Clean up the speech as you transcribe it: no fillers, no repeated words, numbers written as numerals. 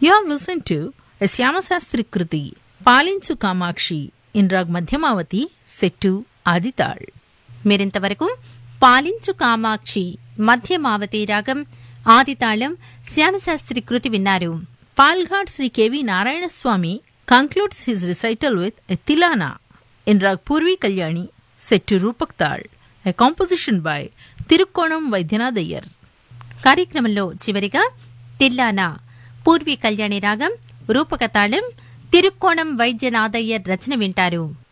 You have listened to a Syamasastri Kruti, Palinchu Kamakshi, in Rag Madhyamavati, set to Adital. మీరింతవరకు పాలించు కామాక్షి మధ్యమావతి రాగం ఆదితాళం శ్యామశాస్త్రి కృతి విన్నారు. Palghat Sri K.V. Narayana Swami concludes his recital with a Tilana in Rag Purvi Kalyani, set to Rupak Tal, a composition by Tirukkonam Vaidyanadayar. కార్యక్రమంలో చివరిగా తిల్లానా పూర్వీ కళ్యాణి రాగం రూపకతాళం తిరుక్కోణం వైద్యనాథయ్యర్ రచన వింటారు.